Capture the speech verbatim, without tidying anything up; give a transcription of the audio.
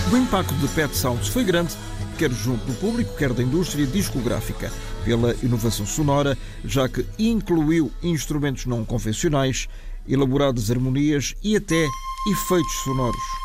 O impacto de Pet Sounds foi grande, quer junto do público, quer da indústria discográfica, pela inovação sonora, já que incluiu instrumentos não convencionais, elaboradas harmonias e até efeitos sonoros.